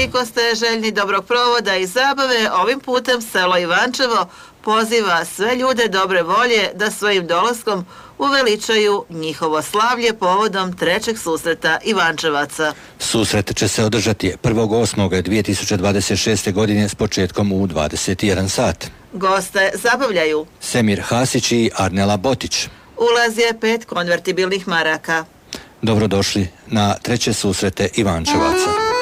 Ukoliko ste željni dobrog provoda i zabave, ovim putem selo Ivančevo poziva sve ljude dobre volje da svojim dolaskom uveličaju njihovo slavlje povodom trećeg susreta Ivančevaca. Susret će se održati 1.8.2026. godine s početkom u 21 sat. Goste zabavljaju Semir Hasić i Arnela Botić. Ulaz je 5 konvertibilnih maraka. Dobrodošli na treće susrete Ivančevaca.